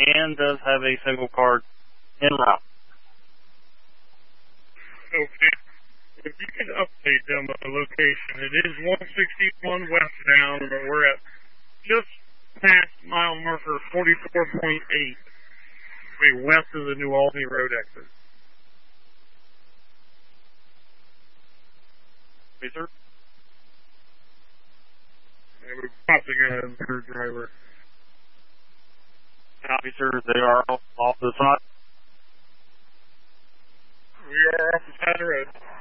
and does have a single card en route. Okay. If you could update them on the location, it is 161 westbound, and we're at just past mile marker 44.8, west of the New Albany Road exit. Yes, sir. And we're passing a third driver. Copy, sir. They are off the side. We are off the side of the road.